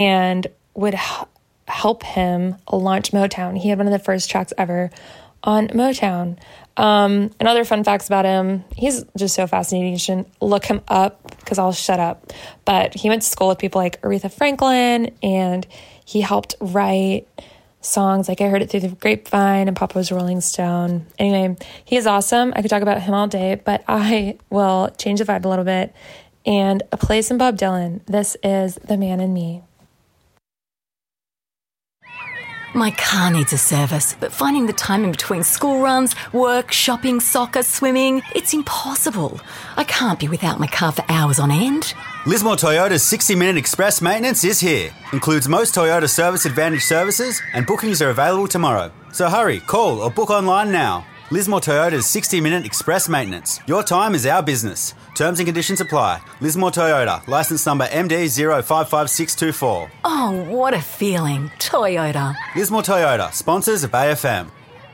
and would help him launch Motown. He had one of the first tracks ever on Motown. And other fun facts about him, he's just so fascinating. You should look him up because I'll shut up. But he went to school with people like Aretha Franklin, and he helped write songs like I Heard It Through the Grapevine and Papa's Rolling Stone. Anyway, he is awesome. I could talk about him all day, but I will change the vibe a little bit and play some Bob Dylan. This is The Man in Me. My car needs a service, but finding the time in between school runs, work, shopping, soccer, swimming, it's impossible. I can't be without my car for hours on end. Lismore Toyota's 60-minute express maintenance is here. Includes most Toyota Service Advantage services, and bookings are available tomorrow. So hurry, call or book online now. Lismore Toyota's 60-minute express maintenance. Your time is our business. Terms and conditions apply. Lismore Toyota, licence number MD055624. Oh, what a feeling. Toyota. Lismore Toyota, sponsors of AFM.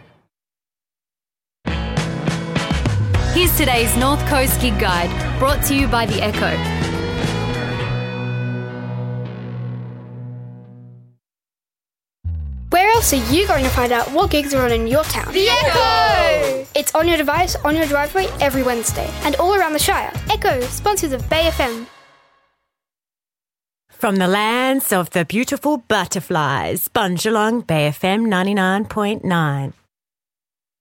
Here's today's North Coast Gig Guide, brought to you by The Echo. Where else are you going to find out what gigs are on in your town? The Echo! It's on your device, on your driveway, every Wednesday, and all around the Shire. Echo, sponsors of Bay FM. From the lands of the beautiful butterflies, Bunjalong Bay FM 99.9.